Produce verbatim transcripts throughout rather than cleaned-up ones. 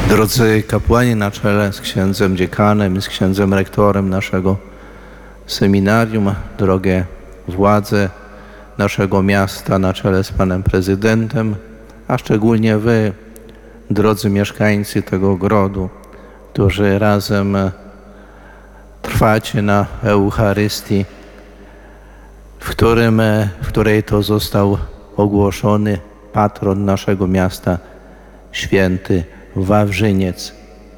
Drodzy kapłani na czele z księdzem dziekanem i z księdzem rektorem naszego seminarium, drogie władze naszego miasta na czele z panem prezydentem, a szczególnie wy, drodzy mieszkańcy tego ogrodu, którzy razem trwacie na Eucharystii, w, którym, w której to został ogłoszony patron naszego miasta, święty Wawrzyniec.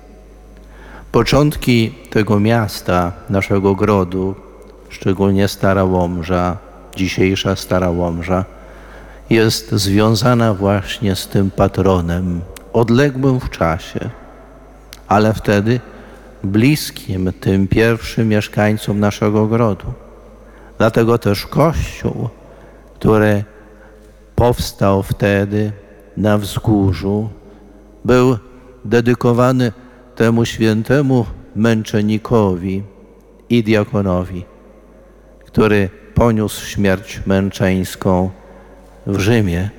Początki tego miasta, naszego ogrodu, szczególnie Stara Łomża, dzisiejsza Stara Łomża, jest związana właśnie z tym patronem, odległym w czasie, ale wtedy bliskim tym pierwszym mieszkańcom naszego ogrodu. Dlatego też Kościół, który powstał wtedy na wzgórzu, był dedykowany temu świętemu męczennikowi i diakonowi, który poniósł śmierć męczeńską w Rzymie.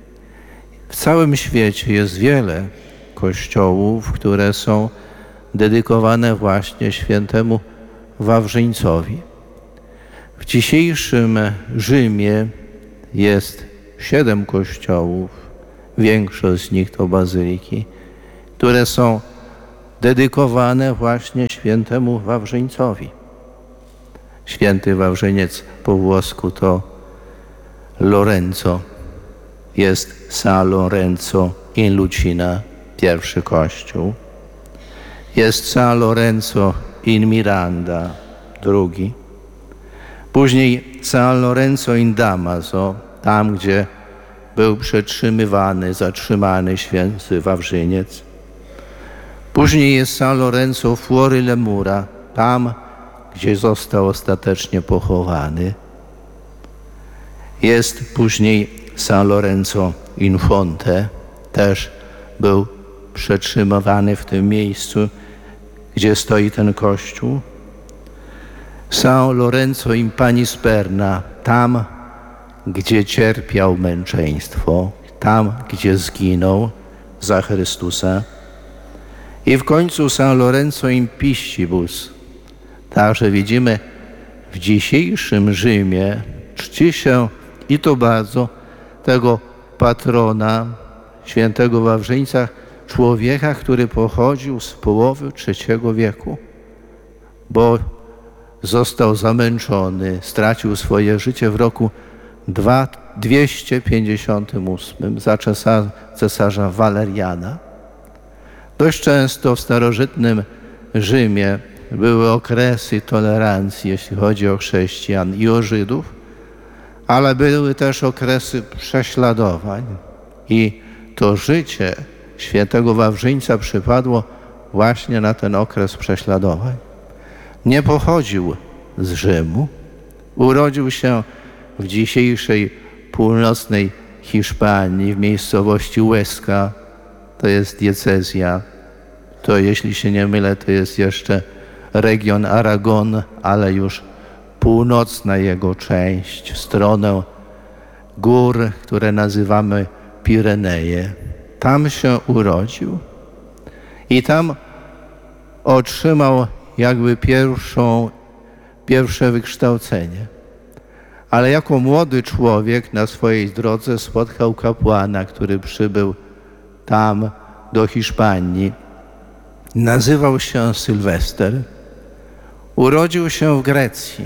W całym świecie jest wiele kościołów, które są dedykowane właśnie świętemu Wawrzyńcowi. W dzisiejszym Rzymie jest siedem kościołów, większość z nich to bazyliki, które są dedykowane właśnie świętemu Wawrzyńcowi. Święty Wawrzyniec po włosku to Lorenzo, jest San Lorenzo in Lucina, pierwszy kościół. Jest San Lorenzo in Miranda, drugi. Później San Lorenzo in Damaso, tam gdzie był przetrzymywany, zatrzymany święty Wawrzyniec. Później jest San Lorenzo fuori le mura, tam gdzie został ostatecznie pochowany. Jest później San Lorenzo in Fonte, też był przetrzymywany w tym miejscu, gdzie stoi ten kościół. San Lorenzo in Panisperna, tam gdzie cierpiał męczeństwo, tam gdzie zginął za Chrystusa. I w końcu San Lorenzo in Piscibus. Także widzimy, w dzisiejszym Rzymie czci się i to bardzo tego patrona świętego Wawrzyńca, człowieka, który pochodził z połowy trzeciego wieku, bo został zamęczony, stracił swoje życie w roku dwieście pięćdziesiątym ósmym za cesarza Waleriana. Dość często w starożytnym Rzymie były okresy tolerancji, jeśli chodzi o chrześcijan i o Żydów, ale były też okresy prześladowań i to życie świętego Wawrzyńca przypadło właśnie na ten okres prześladowań. Nie pochodził z Rzymu, urodził się w dzisiejszej północnej Hiszpanii, w miejscowości Huesca, to jest diecezja, to jeśli się nie mylę, to jest jeszcze region Aragon, ale już północna jego część, w stronę gór, które nazywamy Pireneje. Tam się urodził i tam otrzymał jakby pierwszą, pierwsze wykształcenie. Ale jako młody człowiek na swojej drodze spotkał kapłana, który przybył tam do Hiszpanii. Nazywał się Sylwester. Urodził się w Grecji.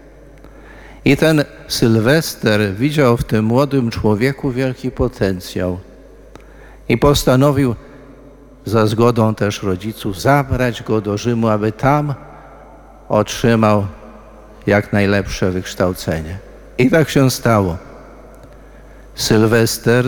I ten Sylwester widział w tym młodym człowieku wielki potencjał. I postanowił za zgodą też rodziców zabrać go do Rzymu, aby tam otrzymał jak najlepsze wykształcenie. I tak się stało. Sylwester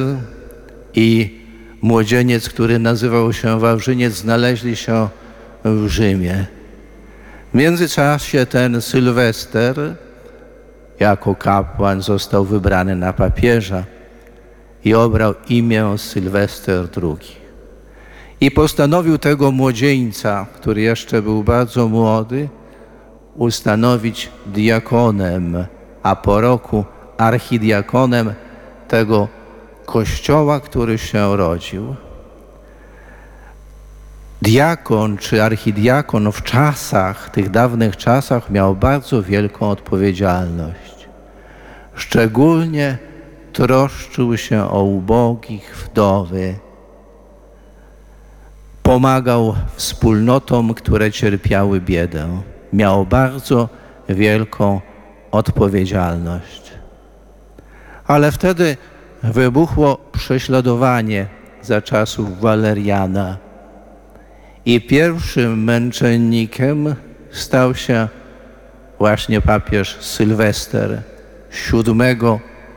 i młodzieniec, który nazywał się Wawrzyniec, znaleźli się w Rzymie. W międzyczasie ten Sylwester jako kapłan został wybrany na papieża i obrał imię Sylwester drugi. I postanowił tego młodzieńca, który jeszcze był bardzo młody, ustanowić diakonem, a po roku archidiakonem tego kościoła, który się rodził. diakon czy archidiakon w czasach, tych dawnych czasach miał bardzo wielką odpowiedzialność. Szczególnie troszczył się o ubogich, wdowy. Pomagał wspólnotom, które cierpiały biedę. Miał bardzo wielką odpowiedzialność. Ale wtedy wybuchło prześladowanie za czasów Waleriana i pierwszym męczennikiem stał się właśnie papież Sylwester. siódmego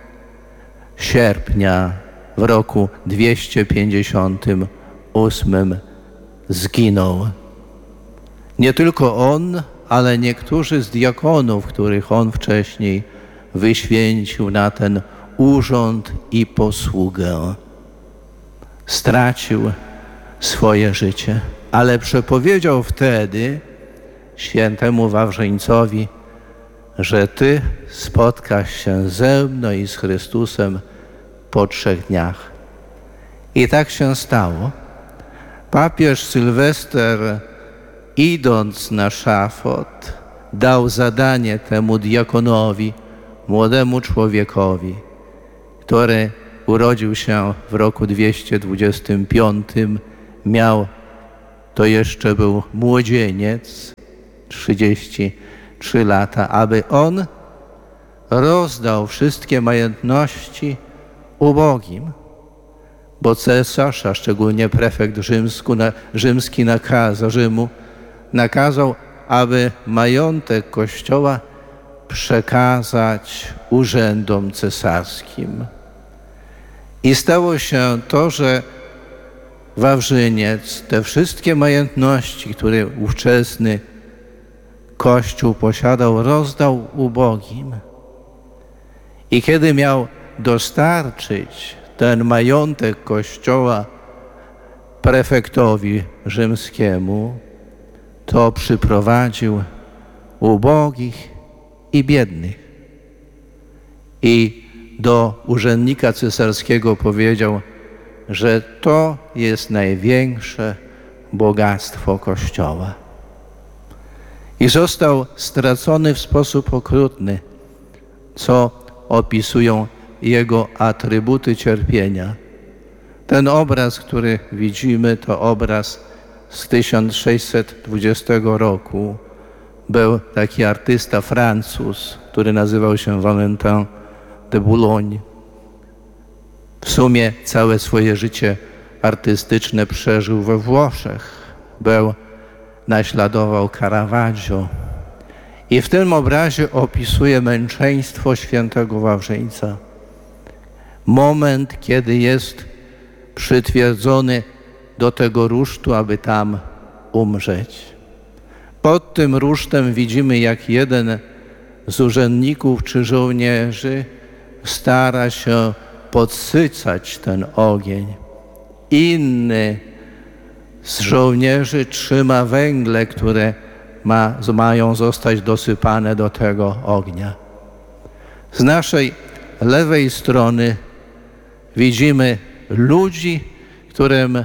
sierpnia w roku dwieście pięćdziesiątym ósmym zginął. Nie tylko on, ale niektórzy z diakonów, których on wcześniej wyświęcił na ten urząd i posługę. Stracił swoje życie, ale przepowiedział wtedy świętemu Wawrzyńcowi, że Ty spotkasz się ze mną i z Chrystusem po trzech dniach. I tak się stało. Papież Sylwester, idąc na szafot, dał zadanie temu diakonowi, młodemu człowiekowi, który urodził się w roku dwieście dwudziestym piątym, miał, to jeszcze był młodzieniec, trzydzieści trzy lata, aby on rozdał wszystkie majątności ubogim, bo cesarz, a szczególnie prefekt rzymsku, na, rzymski nakazał, Rzymu, nakazał, aby majątek Kościoła przekazać urzędom cesarskim. I stało się to, że Wawrzyniec te wszystkie majątności, które ówczesny Kościół posiadał, rozdał ubogim. I kiedy miał dostarczyć ten majątek Kościoła prefektowi rzymskiemu, to przyprowadził ubogich i biednych. I do urzędnika cesarskiego powiedział, że to jest największe bogactwo Kościoła. I został stracony w sposób okrutny, co opisują jego atrybuty cierpienia. Ten obraz, który widzimy, to obraz z tysiąc sześćset dwudziestego roku. Był taki artysta Francuz, który nazywał się Valentin de Boulogne. W sumie całe swoje życie artystyczne przeżył we Włoszech. Był, naśladował Caravaggio. I w tym obrazie opisuje męczeństwo świętego Wawrzyńca. Moment, kiedy jest przytwierdzony do tego rusztu, aby tam umrzeć. Pod tym rusztem widzimy, jak jeden z urzędników czy żołnierzy stara się podsycać ten ogień. Inny z żołnierzy trzyma węgle, które ma, mają zostać dosypane do tego ognia. Z naszej lewej strony widzimy ludzi, którym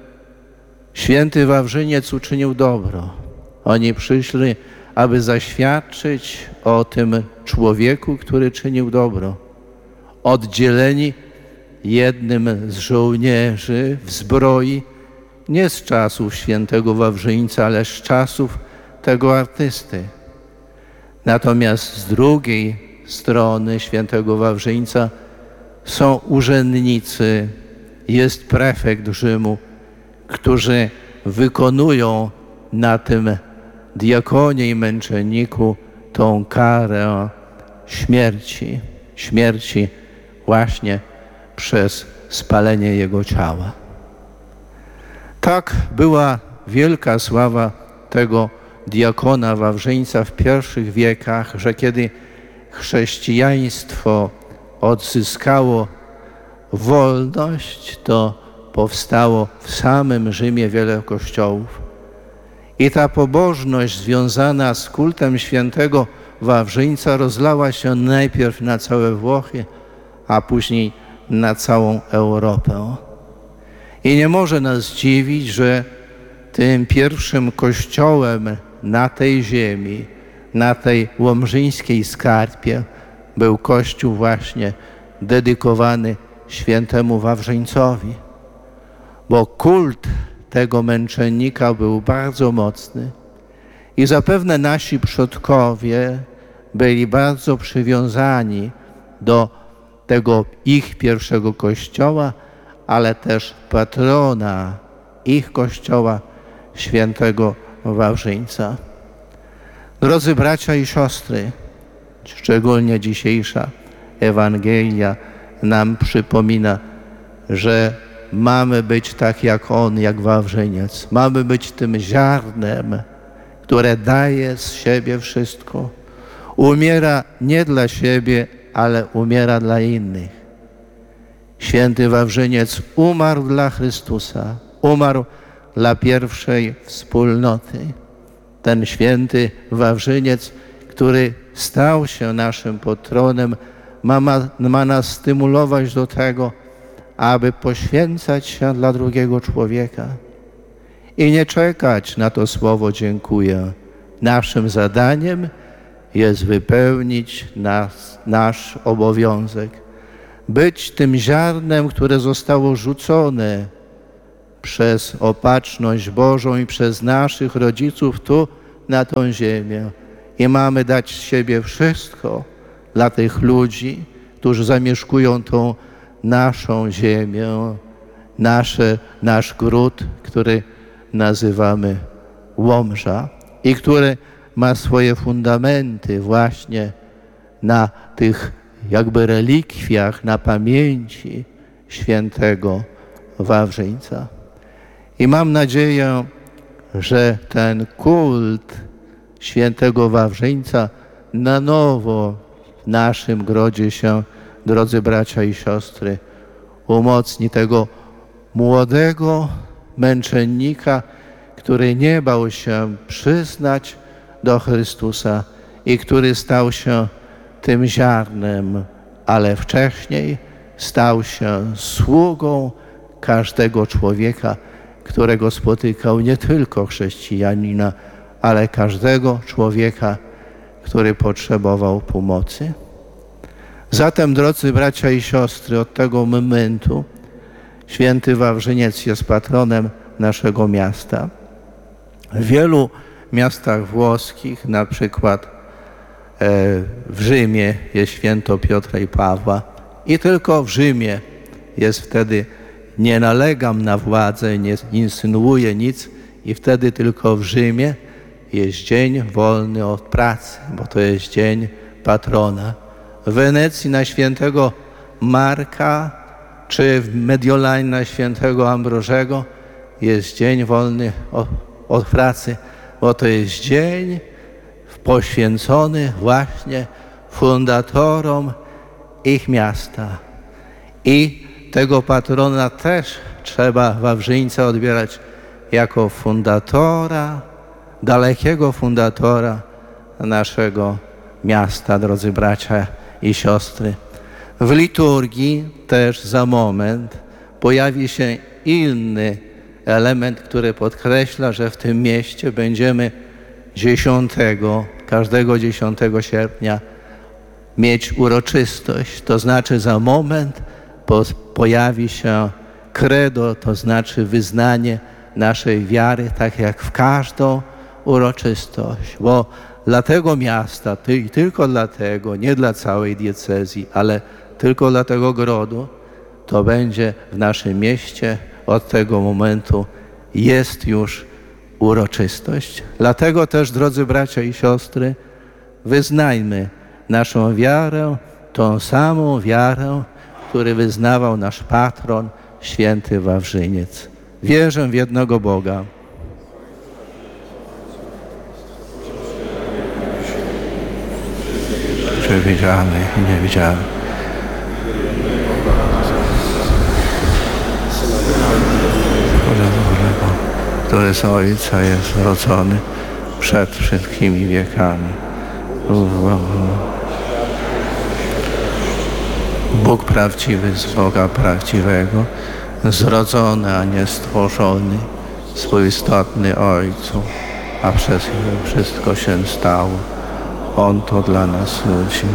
święty Wawrzyniec uczynił dobro. Oni przyszli, aby zaświadczyć o tym człowieku, który czynił dobro. Oddzieleni jednym z żołnierzy w zbroi, nie z czasów świętego Wawrzyńca, ale z czasów tego artysty. Natomiast z drugiej strony świętego Wawrzyńca są urzędnicy, jest prefekt Rzymu, którzy wykonują na tym diakonie i męczenniku tą karę śmierci, śmierci właśnie przez spalenie jego ciała. Tak była wielka sława tego diakona Wawrzyńca w pierwszych wiekach, że kiedy chrześcijaństwo odzyskało wolność, to powstało w samym Rzymie wiele kościołów. I ta pobożność związana z kultem świętego Wawrzyńca rozlała się najpierw na całe Włochy, a później na całą Europę. I nie może nas dziwić, że tym pierwszym kościołem na tej ziemi, na tej łomżyńskiej skarpie był kościół właśnie dedykowany świętemu Wawrzyńcowi, bo kult tego męczennika był bardzo mocny i zapewne nasi przodkowie byli bardzo przywiązani do tego ich pierwszego kościoła, ale też patrona ich kościoła, świętego Wawrzyńca. Drodzy bracia i siostry, szczególnie dzisiejsza Ewangelia nam przypomina, że mamy być tak jak on, jak Wawrzyniec. Mamy być tym ziarnem, które daje z siebie wszystko. Umiera nie dla siebie, ale umiera dla innych. Święty Wawrzyniec umarł dla Chrystusa, umarł dla pierwszej wspólnoty. Ten święty Wawrzyniec, który stał się naszym patronem, ma, ma, ma nas stymulować do tego, aby poświęcać się dla drugiego człowieka i nie czekać na to słowo dziękuję. Naszym zadaniem jest wypełnić nas, nasz obowiązek, być tym ziarnem, które zostało rzucone przez opatrzność Bożą i przez naszych rodziców tu na tą ziemię. I mamy dać z siebie wszystko dla tych ludzi, którzy zamieszkują tą naszą ziemię, nasze, nasz gród, który nazywamy Łomża i który ma swoje fundamenty właśnie na tych jakby relikwiach, na pamięci świętego Wawrzyńca. I mam nadzieję, że ten kult świętego Wawrzyńca na nowo w naszym grodzie się, drodzy bracia i siostry, umocni tego młodego męczennika, który nie bał się przyznać do Chrystusa i który stał się tym ziarnem, ale wcześniej stał się sługą każdego człowieka, którego spotykał, nie tylko chrześcijanina, ale każdego człowieka, który potrzebował pomocy. Zatem, drodzy bracia i siostry, od tego momentu święty Wawrzyniec jest patronem naszego miasta. W wielu miastach włoskich, na przykład w Rzymie jest święto Piotra i Pawła i tylko w Rzymie jest wtedy, nie nalegam na władzę, nie insynuuję nic i wtedy tylko w Rzymie jest dzień wolny od pracy, bo to jest dzień patrona. W Wenecji na świętego Marka czy w Mediolanie na świętego Ambrożego jest dzień wolny od, od pracy, bo to jest dzień poświęcony właśnie fundatorom ich miasta. I tego patrona też trzeba Wawrzyńca odbierać jako fundatora, dalekiego fundatora naszego miasta, drodzy bracia i siostry. W liturgii też za moment pojawi się inny element, który podkreśla, że w tym mieście będziemy dziesiątego, każdego dziesiątego sierpnia mieć uroczystość. To znaczy za moment po, pojawi się credo, to znaczy wyznanie naszej wiary, tak jak w każdą uroczystość. Bo dla tego miasta, ty, i tylko dlatego, nie dla całej diecezji, ale tylko dla tego grodu, to będzie w naszym mieście od tego momentu jest już uroczystość. Dlatego też, drodzy bracia i siostry, wyznajmy naszą wiarę, tą samą wiarę, którą wyznawał nasz patron, święty Wawrzyniec. Wierzę w jednego Boga. Przewidziany i niewidziany. Który z Ojca jest rodzony przed wszystkimi wiekami. Bóg prawdziwy z Boga prawdziwego, zrodzony, a nie stworzony, swój istotny Ojcu, a przez niego wszystko się stało. On to dla nas ludzi.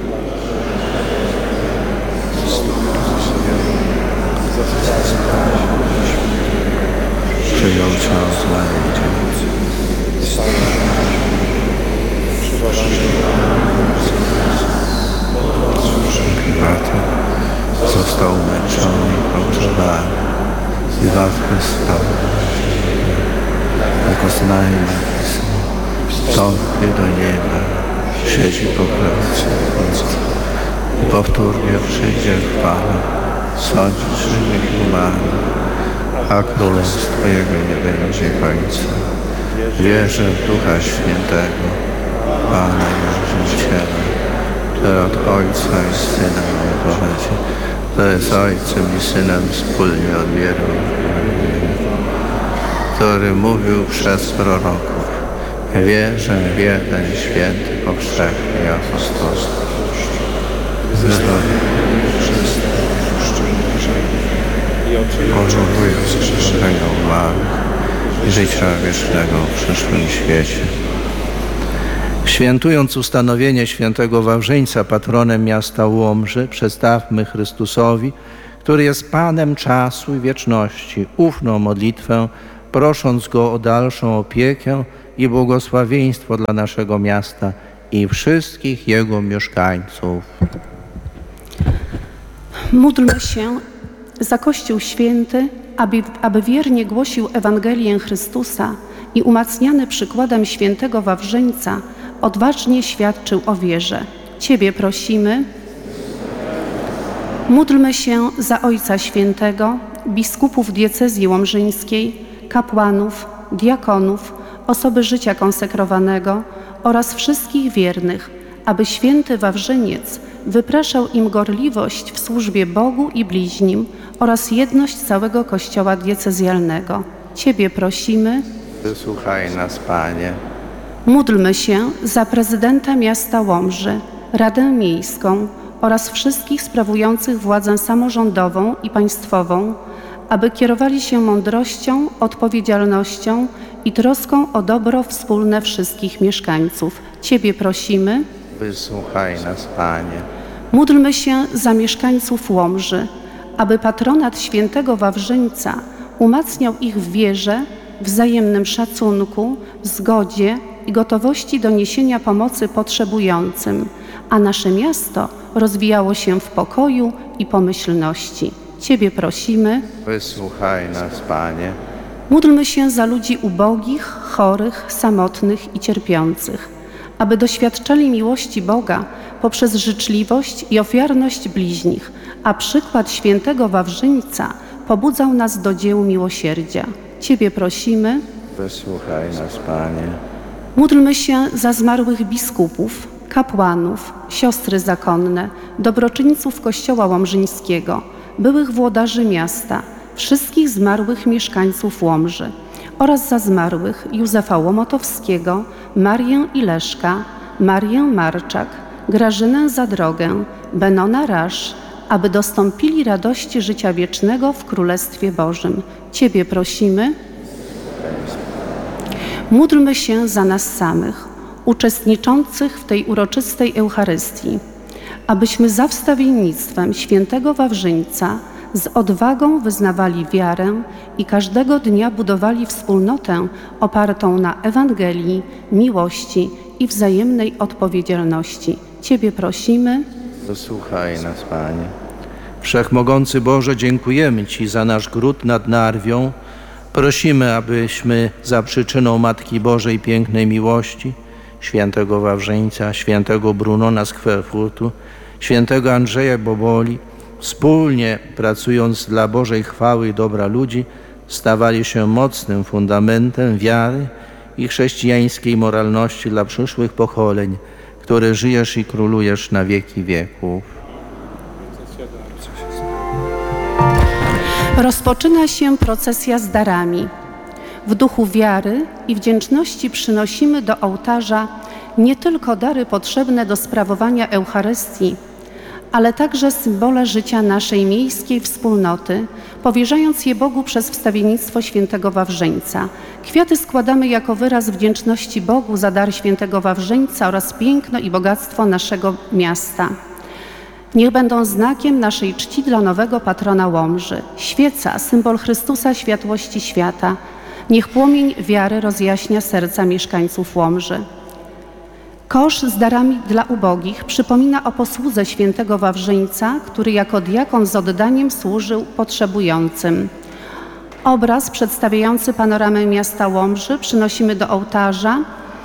Przyjął ciało z Maryi Dziewicy. Piłaty został umęczony i pogrzebany. I zmartwychwstał. Jako znajmy napisał, wstąpi do nieba, siedzi po prawicy Ojca i powtórnie przyjdzie w Pana, sądzi żywych i umarłych, a królestwo Jego nie będzie końca. Wierzę w Ducha Świętego, Pana i Żywiciela, który od Ojca i Syna nie pochodzi, który z Ojcem i Synem wspólnie odbierał, który mówił przez proroków. Wierzę w jeden święty, powszechny i apostolski. Pożałuję zgrzeszenia umarłych i życia wiecznego w przyszłym świecie. Świętując ustanowienie świętego Wawrzyńca patronem miasta Łomży, przedstawmy Chrystusowi, który jest Panem czasu i wieczności, ufną modlitwę, prosząc Go o dalszą opiekę i błogosławieństwo dla naszego miasta i wszystkich jego mieszkańców. Módlmy się za Kościół Święty, aby, aby wiernie głosił Ewangelię Chrystusa i umacniany przykładem świętego Wawrzyńca odważnie świadczył o wierze. Ciebie prosimy. Módlmy się za Ojca Świętego, biskupów diecezji łomżyńskiej, kapłanów, diakonów, osoby życia konsekrowanego oraz wszystkich wiernych, aby święty Wawrzyniec wypraszał im gorliwość w służbie Bogu i bliźnim oraz jedność całego Kościoła diecezjalnego. Ciebie prosimy. Wysłuchaj nas, Panie. Módlmy się za prezydenta miasta Łomży, Radę Miejską oraz wszystkich sprawujących władzę samorządową i państwową, aby kierowali się mądrością, odpowiedzialnością i troską o dobro wspólne wszystkich mieszkańców. Ciebie prosimy. Wysłuchaj nas, Panie. Módlmy się za mieszkańców Łomży, aby patronat świętego Wawrzyńca umacniał ich w wierze, wzajemnym szacunku, zgodzie i gotowości do niesienia pomocy potrzebującym, a nasze miasto rozwijało się w pokoju i pomyślności. Ciebie prosimy. Wysłuchaj nas, Panie. Módlmy się za ludzi ubogich, chorych, samotnych i cierpiących, aby doświadczali miłości Boga poprzez życzliwość i ofiarność bliźnich, a przykład świętego Wawrzyńca pobudzał nas do dzieł miłosierdzia. Ciebie prosimy. Wysłuchaj nas, Panie. Módlmy się za zmarłych biskupów, kapłanów, siostry zakonne, dobroczyńców Kościoła Łomżyńskiego, byłych włodarzy miasta, wszystkich zmarłych mieszkańców Łomży oraz za zmarłych Józefa Łomotowskiego, Marię Ileszka, Marię Marczak, Grażynę Zadrogę, Benona Rasz, aby dostąpili radości życia wiecznego w Królestwie Bożym. Ciebie prosimy. Módlmy się za nas samych, uczestniczących w tej uroczystej Eucharystii, abyśmy za wstawiennictwem świętego Wawrzyńca z odwagą wyznawali wiarę i każdego dnia budowali wspólnotę opartą na Ewangelii, miłości i wzajemnej odpowiedzialności. Ciebie prosimy. Wysłuchaj nas, Panie. Wszechmogący Boże, dziękujemy Ci za nasz gród nad Narwią. Prosimy, abyśmy za przyczyną Matki Bożej pięknej miłości, świętego Wawrzyńca, świętego Brunona z Kwerfurtu, świętego Andrzeja Boboli, wspólnie pracując dla Bożej chwały i dobra ludzi, stawali się mocnym fundamentem wiary i chrześcijańskiej moralności dla przyszłych pokoleń, które żyjesz i królujesz na wieki wieków. Rozpoczyna się procesja z darami. W duchu wiary i wdzięczności przynosimy do ołtarza nie tylko dary potrzebne do sprawowania Eucharystii, ale także symbole życia naszej miejskiej wspólnoty powierzając je Bogu przez wstawiennictwo świętego Wawrzyńca. Kwiaty składamy jako wyraz wdzięczności Bogu za dar świętego Wawrzyńca oraz piękno i bogactwo naszego miasta. Niech będą znakiem naszej czci dla nowego patrona Łomży. Świeca, symbol Chrystusa, światłości świata. Niech płomień wiary rozjaśnia serca mieszkańców Łomży. Kosz z darami dla ubogich przypomina o posłudze świętego Wawrzyńca, który jako diakon z oddaniem służył potrzebującym. Obraz przedstawiający panoramę miasta Łomży przynosimy do ołtarza.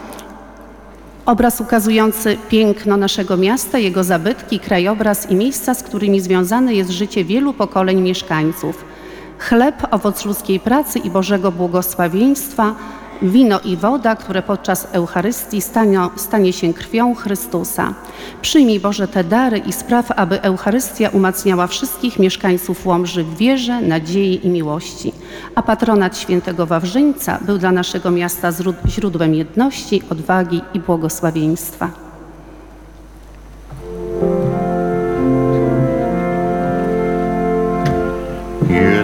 Obraz ukazujący piękno naszego miasta, jego zabytki, krajobraz i miejsca, z którymi związane jest życie wielu pokoleń mieszkańców. Chleb, owoc ludzkiej pracy i Bożego błogosławieństwa, wino i woda, które podczas Eucharystii stanie, stanie się krwią Chrystusa. Przyjmij, Boże, te dary i spraw, aby Eucharystia umacniała wszystkich mieszkańców Łomży w wierze, nadziei i miłości. A patronat świętego Wawrzyńca był dla naszego miasta źródłem jedności, odwagi i błogosławieństwa.